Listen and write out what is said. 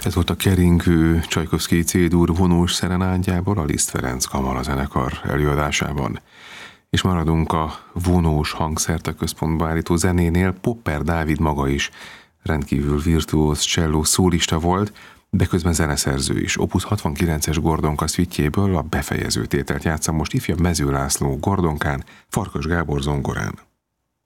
Ez volt a keringő Csajkovszky C-dur vonós szerenádjából a Liszt Ferenc kamarazenekar előadásában. És maradunk a vonós hangszert a központba állító zenénél. Popper Dávid maga is rendkívül virtuóz cselló szólista volt, de közben zeneszerző is. Opus 69-es Gordonka szvitjéből a befejező tételt játszam most ifjabb Mező László gordonkán, Farkas Gábor zongorán.